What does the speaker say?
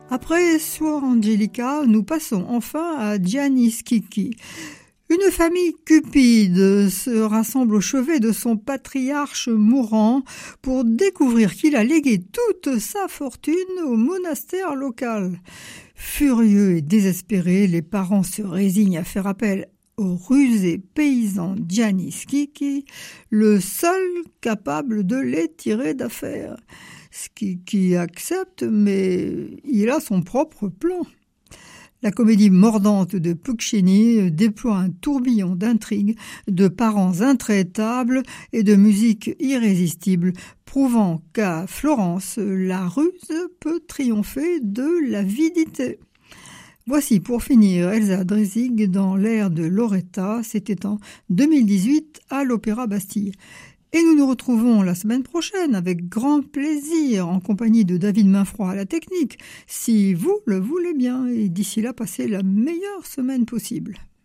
Après Suor Angelica, nous passons enfin à Gianni Schicchi. Une famille cupide se rassemble au chevet de son patriarche mourant pour découvrir qu'il a légué toute sa fortune au monastère local. Furieux et désespérés, les parents se résignent à faire appel au rusé paysan Gianni Schicchi, le seul capable de les tirer d'affaire. Schicchi accepte, mais il a son propre plan. La comédie mordante de Puccini déploie un tourbillon d'intrigues, de parents intraitables et de musique irrésistible, prouvant qu'à Florence, la ruse peut triompher de l'avidité. Voici pour finir Elsa Dresig dans l'air de Loretta, c'était en 2018 à l'Opéra Bastille. Et nous nous retrouvons la semaine prochaine avec grand plaisir en compagnie de David Mainfroid à la technique, si vous le voulez bien, et d'ici là, passez la meilleure semaine possible.